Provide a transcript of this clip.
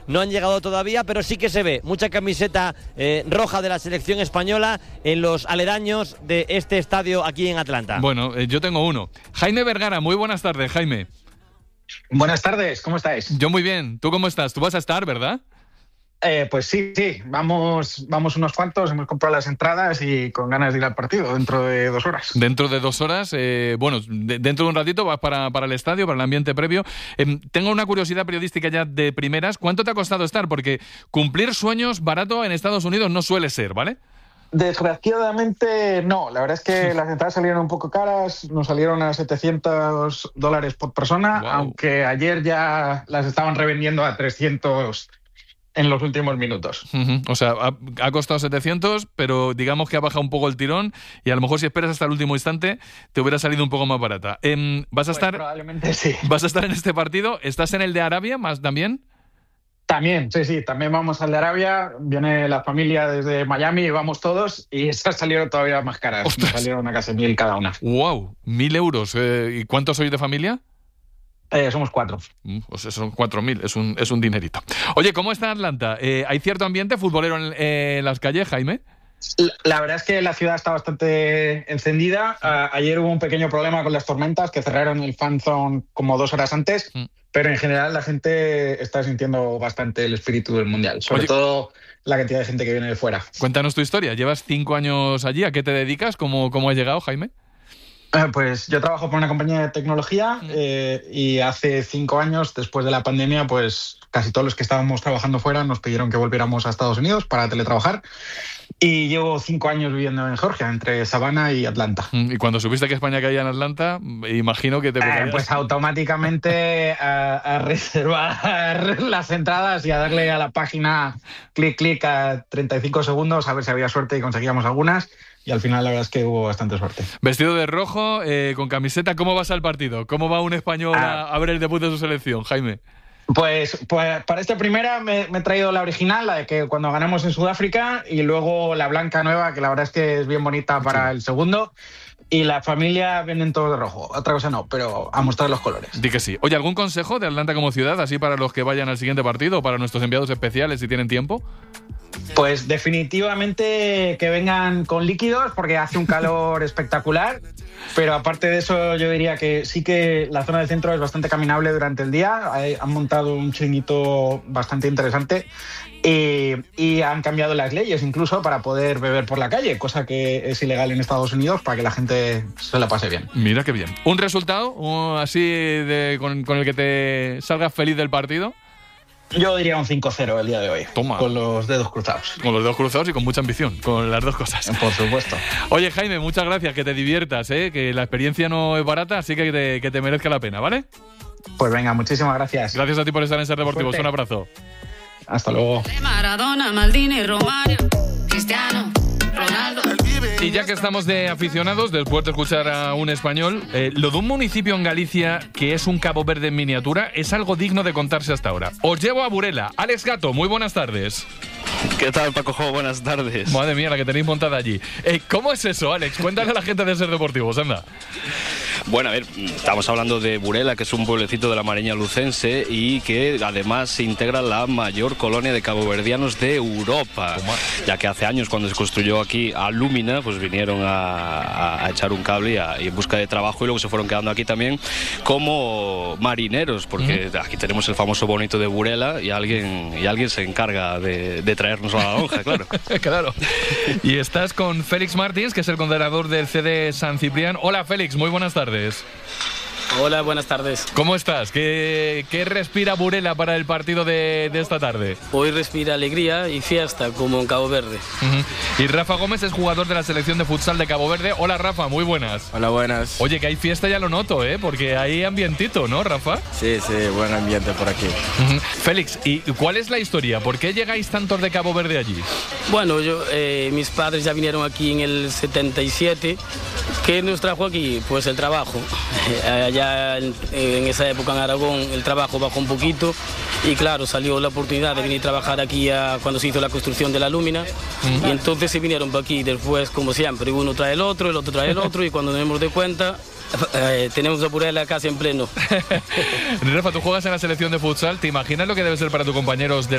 no han llegado todavía, pero sí que se ve mucha camiseta roja de la selección española en los aledaños de este estadio aquí en Atlanta. Bueno, yo tengo uno. Jaime Vergara, muy buenas tardes, Jaime. Buenas tardes, ¿cómo estáis? Yo muy bien. ¿Tú cómo estás? Tú vas a estar, ¿verdad? Pues sí, vamos unos cuantos, hemos comprado las entradas y con ganas de ir al partido dentro de 2 horas. Dentro de 2 horas, dentro de un ratito vas para el estadio, para el ambiente previo. Tengo una curiosidad periodística ya de primeras. ¿Cuánto te ha costado estar? Porque cumplir sueños barato en Estados Unidos no suele ser, ¿vale? Desgraciadamente no, la verdad es que las entradas salieron un poco caras, nos salieron a $700 por persona, wow. Aunque ayer ya las estaban revendiendo a 300 en los últimos minutos. O sea, ha costado 700, pero digamos que ha bajado un poco el tirón y a lo mejor si esperas hasta el último instante te hubiera salido un poco más barata. ¿Vas a estar? Probablemente sí. ¿Vas a estar en este partido? ¿Estás en el de Arabia más también? También, sí, también vamos al de Arabia, viene la familia desde Miami y vamos todos y esas salieron todavía más caras. ¡Ostras! Nos salieron a casi 1.000 cada una. ¡Wow! 1.000 euros. ¿Y cuántos sois de familia? Somos 4. Pues son 4.000, es un dinerito. Oye, ¿cómo está Atlanta? ¿Hay cierto ambiente futbolero en las calles, Jaime? La verdad es que la ciudad está bastante encendida. Ayer hubo un pequeño problema con las tormentas que cerraron el fan zone como 2 horas antes, pero en general la gente está sintiendo bastante el espíritu del Mundial, sobre todo la cantidad de gente que viene de fuera. Cuéntanos tu historia. Llevas 5 años allí. ¿A qué te dedicas? ¿Cómo has llegado, Jaime? Pues yo trabajo por una compañía de tecnología y hace 5 años, después de la pandemia, pues casi todos los que estábamos trabajando fuera nos pidieron que volviéramos a Estados Unidos para teletrabajar y llevo 5 años viviendo en Georgia, entre Savannah y Atlanta. Y cuando supiste que España caía en Atlanta, imagino que te... Pues automáticamente a reservar las entradas y a darle a la página clic a 35 segundos a ver si había suerte y conseguíamos algunas. Y al final la verdad es que hubo bastante suerte. Vestido de rojo, con camiseta, ¿cómo vas al partido? ¿Cómo va un español a ver el debut de su selección, Jaime? Pues para esta primera me he traído la original, la de que cuando ganamos en Sudáfrica, y luego la blanca nueva, que la verdad es que es bien bonita para el segundo. Y la familia vienen todos de rojo, otra cosa no, pero a mostrar los colores. Di que sí. Oye, ¿algún consejo de Atlanta como ciudad, así para los que vayan al siguiente partido o para nuestros enviados especiales si tienen tiempo? Pues definitivamente que vengan con líquidos porque hace un calor espectacular, pero aparte de eso yo diría que sí que la zona del centro es bastante caminable durante el día, han montado un chiringuito bastante interesante y han cambiado las leyes incluso para poder beber por la calle, cosa que es ilegal en Estados Unidos, para que la gente se la pase bien. Mira qué bien. ¿Un resultado así con el que te salgas feliz del partido? Yo diría un 5-0 el día de hoy. Toma. Con los dedos cruzados. Con los dedos cruzados y con mucha ambición, con las dos cosas. Por supuesto. Oye, Jaime, muchas gracias, que te diviertas, que la experiencia no es barata, así que te merezca la pena, ¿vale? Pues venga, muchísimas gracias. Gracias a ti por estar en Ser Deportivos. Un abrazo. Hasta luego. Maradona, Maldini, Romario, Cristiano, Ronaldo. Y ya que estamos de aficionados, después de escuchar a un español, lo de un municipio en Galicia que es un Cabo Verde en miniatura es algo digno de contarse hasta ahora. Os llevo a Burela. Alex Gato, muy buenas tardes. ¿Qué tal, Paco Jo? Buenas tardes. Madre mía, la que tenéis montada allí. ¿Cómo es eso, Alex? Cuéntale a la gente de Ser Deportivos, anda. Bueno, a ver, estamos hablando de Burela, que es un pueblecito de la Mariña lucense y que además se integra la mayor colonia de caboverdianos de Europa. Ya que hace años, cuando se construyó aquí Alumina, pues vinieron a echar un cable y en busca de trabajo, y luego se fueron quedando aquí también como marineros, porque aquí tenemos el famoso bonito de Burela y alguien se encarga de traernos a la lonja, claro. Claro. Y estás con Félix Martins, que es el condecorador del CD San Ciprián. Hola, Félix, muy buenas tardes. Hola, buenas tardes. ¿Cómo estás? ¿Qué respira Burela para el partido de esta tarde? Hoy respira alegría y fiesta, como en Cabo Verde. Y Rafa Gómez es jugador de la selección de futsal de Cabo Verde. Hola, Rafa, muy buenas. Hola, buenas. Oye, que hay fiesta, ya lo noto, porque hay ambientito, ¿no, Rafa? Sí, buen ambiente por aquí. Félix, ¿y cuál es la historia? ¿Por qué llegáis tantos de Cabo Verde allí? Bueno, mis padres ya vinieron aquí en el 77. ¿Qué nos trajo aquí? Pues el trabajo. Allá en esa época en Aragón el trabajo bajó un poquito y claro, salió la oportunidad de venir a trabajar aquí cuando se hizo la construcción de la Lúmina y entonces se vinieron para aquí. Después, como siempre, uno trae el otro trae el otro y cuando nos demos de cuenta tenemos a Burela casi en pleno. Rafa, tú juegas en la selección de futsal, ¿te imaginas lo que debe ser para tus compañeros de